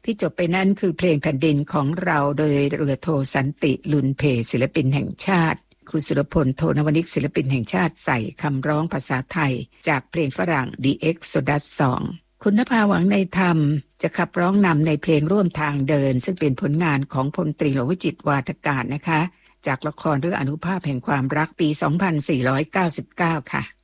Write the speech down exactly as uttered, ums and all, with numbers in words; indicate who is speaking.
Speaker 1: ที่จบไปนั่นคือเพลงแผ่นดินของเราโดยเรือโทสันติลุนเพศิลปินแห่งชาติครูสุรพลโทนวนิกศิลปินแห่งชาติใส่คำร้องภาษาไทยจากเพลงฝรั่ง The Exodus Song คุณนภาหวังในธรรมจะขับร้องนำในเพลงร่วมทางเดินซึ่งเป็นผลงานของพลตรีหลวงวิจิตรวาทการนะคะจากละครเรื่องอนุภาพแห่งความรักปี สองพันสี่ร้อยเก้าสิบเก้า ค่ะ